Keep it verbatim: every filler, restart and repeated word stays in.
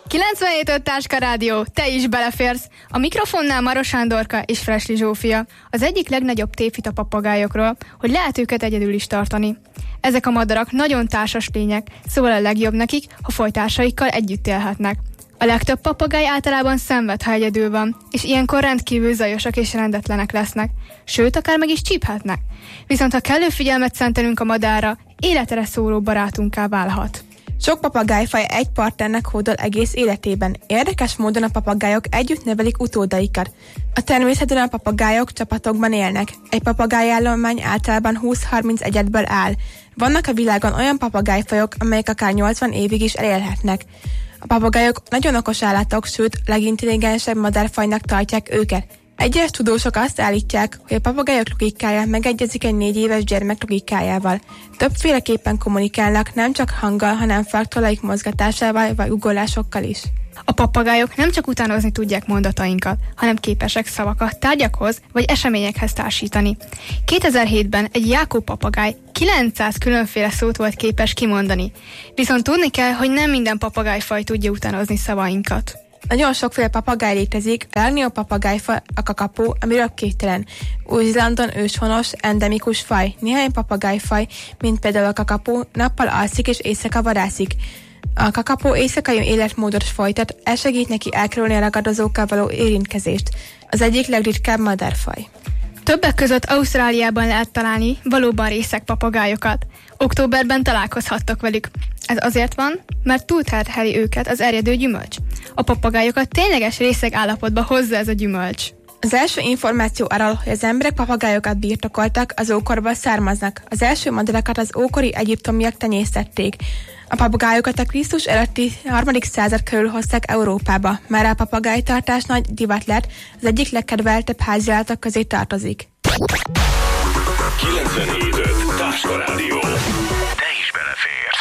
kilencvenhét öt Táska Rádió, te is beleférsz. A mikrofonnál Maros Sándorka és Fresli Zsófia. Az egyik legnagyobb tévhit a papagájokról, hogy lehet őket egyedül is tartani. Ezek a madarak nagyon társas lények, szóval a legjobb nekik, ha folytársaikkal együtt élhetnek. A legtöbb papagáj általában szenved, ha egyedül van, és ilyenkor rendkívül zajosak és rendetlenek lesznek, sőt, akár meg is csíphetnek. Viszont ha kellő figyelmet szentelünk a madárra, életre szóló barátunká válhat. Sok papagájfaj egy partnernek hódol egész életében. Érdekes módon a papagájok együtt nevelik utódaikat. A természetben a papagájok csapatokban élnek. Egy papagájállomány általában húsz-harminc egyedből áll. Vannak a világon olyan papagájfajok, amelyek akár nyolcvan évig is elélhetnek. A papagájok nagyon okos állatok, sőt, legintelligensebb madárfajnak tartják őket. Egyes tudósok azt állítják, hogy a papagájok logikája megegyezik egy négy éves gyermek logikájával. Többféleképpen kommunikálnak, nem csak hanggal, hanem farktolaik mozgatásával vagy uggolásokkal is. A papagájok nem csak utánozni tudják mondatainkat, hanem képesek szavakat tárgyakhoz vagy eseményekhez társítani. kétezer-hétben egy Jákó papagáj kilencszáz különféle szót volt képes kimondani. Viszont tudni kell, hogy nem minden papagájfaj tudja utánozni szavainkat. Nagyon sokféle papagáj létezik, a legnagyobb papagájfaj a kakapó, ami röpkételen. Új-Zélandon őshonos, endemikus faj. Néhány papagájfaj, mint például a kakapó, nappal alszik és éjszaka vadászik. A kakapó éjszakai életmódot folytat, elsegít neki elkerülni a ragadozókkal való érintkezést. Az egyik legritkább madárfaj. Többek között Ausztráliában lehet találni valóban részeg papagájokat. Októberben találkozhattok velük. Ez azért van, mert túlterheli őket az erjedő gyümölcs. A papagájokat tényleges részeg állapotba hozza ez a gyümölcs. Az első információ arról, hogy az emberek papagájokat birtokoltak, az ókorból származnak. Az első madarakat az ókori egyiptomiak tenyésztették. A papagájokat a Krisztus előtti harmadik század körül hozták Európába. Már a papagájtartás nagy divat lett, az egyik legkedveltebb háziállatok közé tartozik. kilencvenhét öt Táska Rádió. Te is beleférsz.